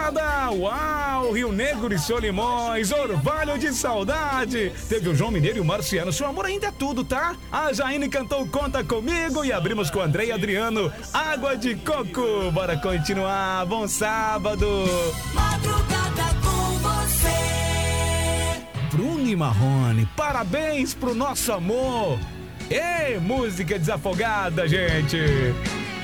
madrugada, uau, Rio Negro e Solimões, orvalho de saudade. Teve o João Mineiro e o Marciano, seu amor ainda é tudo, tá? A Jaine cantou Conta Comigo e abrimos com o André e Adriano, Água de Coco. Bora continuar, bom sábado. Madrugada com você. Bruno e Marrone, parabéns pro nosso amor. Ei, música desafogada, gente.